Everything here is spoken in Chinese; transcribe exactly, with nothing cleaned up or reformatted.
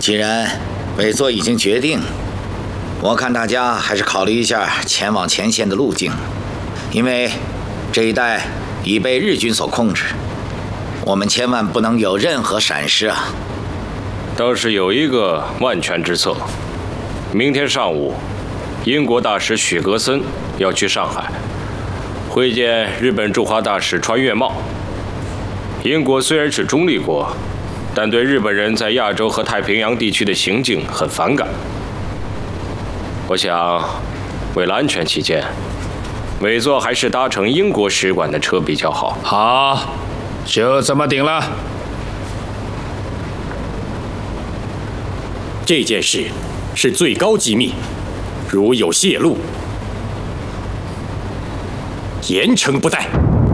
既然委座已经决定，我看大家还是考虑一下前往前线的路径，因为这一带已被日军所控制，我们千万不能有任何闪失啊！ 倒是有一个万全之策，明天上午，英国大使许格森要去上海会见日本驻华大使川越茂。英国虽然是中立国，但对日本人在亚洲和太平洋地区的行径很反感。我想，为了安全起见，委座还是搭乘英国使馆的车比较好。 好，就这么定了。 这件事是最高机密，如有泄露，严惩不贷。